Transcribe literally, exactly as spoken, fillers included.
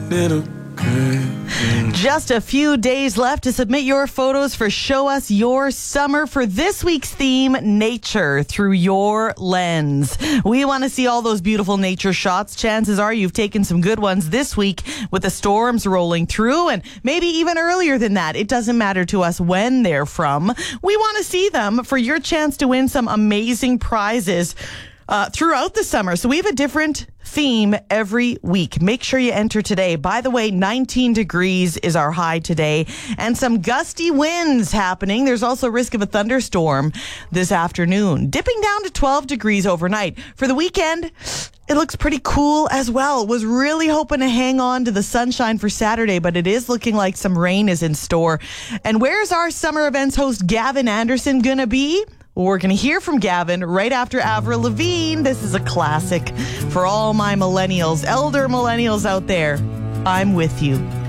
little girl. Just a few days left to submit your photos for Show Us Your Summer for this week's theme, Nature Through Your Lens. We want to see all those beautiful nature shots. Chances are you've taken some good ones this week with the storms rolling through, and maybe even earlier than that. It doesn't matter to us when they're from. We want to see them for your chance to win some amazing prizes Uh, throughout the summer. So we have a different theme every week. Make sure you enter today. By the way, nineteen degrees is our high today and some gusty winds happening. There's also risk of a thunderstorm this afternoon, dipping down to twelve degrees overnight. For the weekend, it looks pretty cool as well. Was really hoping to hang on to the sunshine for Saturday, but it is looking like some rain is in store. And where's our summer events host Gavin Anderson gonna be? We're going to hear from Gavin right after Avril Lavigne. This is a classic for all my millennials, elder millennials out there. I'm with you.